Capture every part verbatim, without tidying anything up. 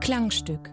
Klangstück.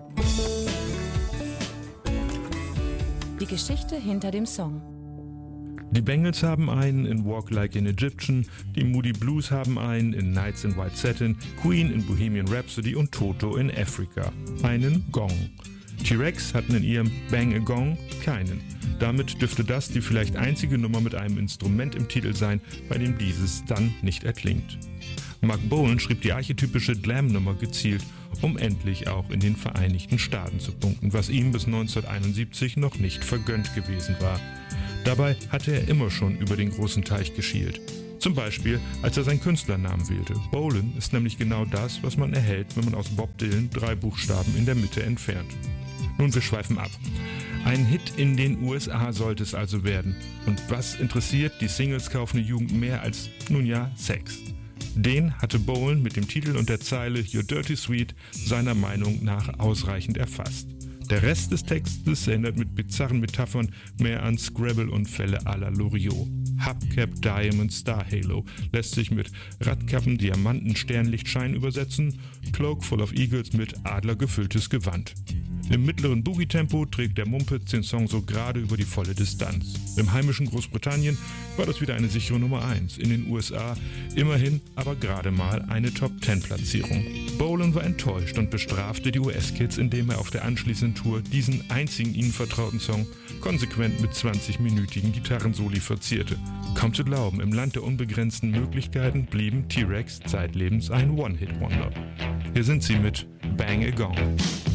Die Geschichte hinter dem Song. Die Bengals haben einen in Walk Like an Egyptian, die Moody Blues haben einen in Nights in White Satin, Queen in Bohemian Rhapsody und Toto in Africa. Einen Gong. T-Rex hatten in ihrem Bang a Gong keinen. Damit dürfte das die vielleicht einzige Nummer mit einem Instrument im Titel sein, bei dem dieses dann nicht erklingt. Mark Bolan schrieb die archetypische Glam-Nummer gezielt, um endlich auch in den Vereinigten Staaten zu punkten, was ihm bis neunzehnhunderteinundsiebzig noch nicht vergönnt gewesen war. Dabei hatte er immer schon über den großen Teich geschielt. Zum Beispiel, als er seinen Künstlernamen wählte. Bolan ist nämlich genau das, was man erhält, wenn man aus Bob Dylan drei Buchstaben in der Mitte entfernt. Nun, wir schweifen ab. Ein Hit in den U S A sollte es also werden. Und was interessiert die Singles kaufende Jugend mehr als, nun ja, Sex? Den hatte Bolan mit dem Titel und der Zeile You're Dirty Sweet seiner Meinung nach ausreichend erfasst. Der Rest des Textes erinnert mit bizarren Metaphern mehr an Scrabble-Unfälle à la Loriot. Hubcap, Diamond, Star Halo lässt sich mit Radkappen, Diamanten, Sternlichtschein übersetzen, Cloak full of Eagles mit Adler gefülltes Gewand. Im mittleren Boogie-Tempo trägt der Mumpitz den Song so gerade über die volle Distanz. Im heimischen Großbritannien war das wieder eine sichere Nummer eins. In den U S A immerhin aber gerade mal eine Top-Zehn-Platzierung. Bolan war enttäuscht und bestrafte die U S-Kids, indem er auf der anschließenden Tour diesen einzigen ihnen vertrauten Song konsequent mit zwanzig-minütigen Gitarrensoli verzierte. Kaum zu glauben, im Land der unbegrenzten Möglichkeiten blieben T-Rex zeitlebens ein One-Hit-Wonder. Hier sind sie mit Bang a Gong.